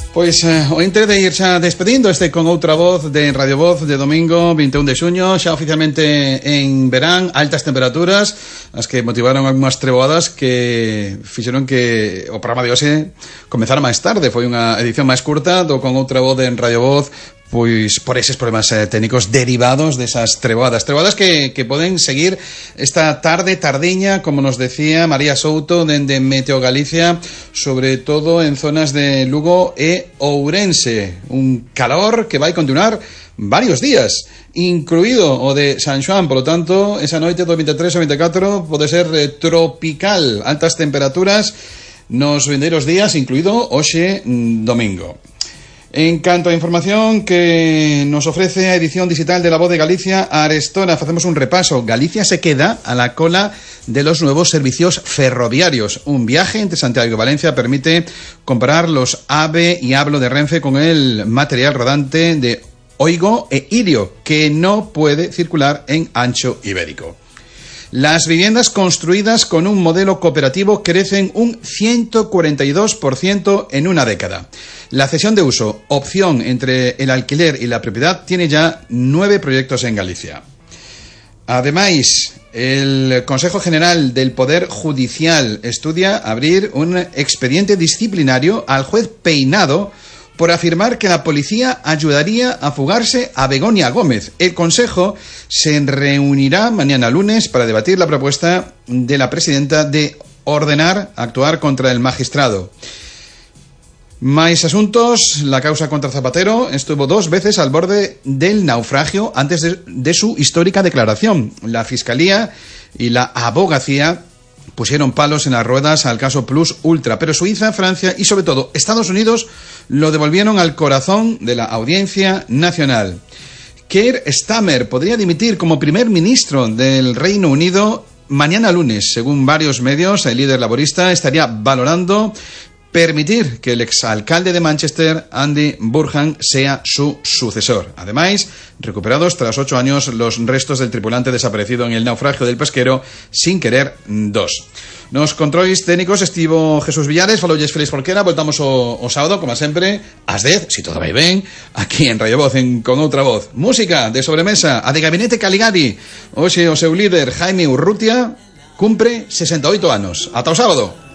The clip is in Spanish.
Pois o entre de ir xa despedindo con outra voz de Radio Voz de domingo 21 de xuño, xa oficialmente en verán, altas temperaturas, as que motivaron algunhas treboadas que fixeron que o programa de hoxe comezara máis tarde. Foi unha edición máis curta do Con Outra Voz en Radio Voz, pois por eses problemas técnicos derivados desas treboadas que poden seguir esta tardiña, como nos decía María Souto dende Meteo Galicia, sobre todo en zonas de Lugo e Ourense, un calor que vai continuar varios días, incluído o de San Xoán. Por lo tanto, esa noite do 23 ao 24 pode ser tropical, altas temperaturas nos vindeiros días, incluído hoxe domingo. En canto a información que nos ofrece a edición digital de La Voz de Galicia, a Arestora, hacemos un repaso. Galicia se queda a la cola de los nuevos servicios ferroviarios. Un viaje entre Santiago y Valencia permite comparar los AVE y ABLO de Renfe con el material rodante de Oigo e Irio, que no puede circular en ancho ibérico. Las viviendas construidas con un modelo cooperativo crecen un 142% en una década. La cesión de uso, opción entre el alquiler y la propiedad, tiene ya 9 proyectos en Galicia. Además, el Consejo General del Poder Judicial estudia abrir un expediente disciplinario al juez Peinado por afirmar que la policía ayudaría a fugarse a Begoña Gómez. El Consejo se reunirá mañana lunes para debatir la propuesta de la presidenta de ordenar actuar contra el magistrado. Más asuntos. La causa contra Zapatero estuvo 2 veces al borde del naufragio antes de su histórica declaración. La Fiscalía y la Abogacía pusieron palos en las ruedas al caso Plus Ultra, pero Suiza, Francia y sobre todo Estados Unidos lo devolvieron al corazón de la Audiencia Nacional. Keir Starmer podría dimitir como primer ministro del Reino Unido mañana lunes. Según varios medios, el líder laborista estaría valorando permitir que el exalcalde de Manchester, Andy Burnham, sea su sucesor. Además, recuperados tras 8 años los restos del tripulante desaparecido en el naufragio del pesquero Sin Querer 2. Nos controis técnicos estivo Jesús Villares, faloulles Félix Folquera. Voltamos o sábado, como sempre, ás 10, si todo vai ben, aquí en Radio Voz, Con Outra Voz. Música de sobremesa, a de Gabinete Caligari. Hoxe o seu líder, Jaime Urrutia, cumpre 68 anos. Ata o sábado.